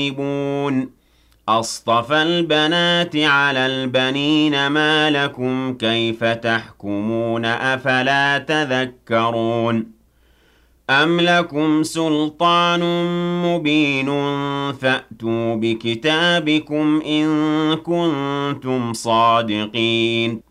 أصطفى البنات على البنين ما لكم كيف تحكمون أفلا تذكرون أم لكم سلطان مبين فأتوا بكتابكم إن كنتم صادقين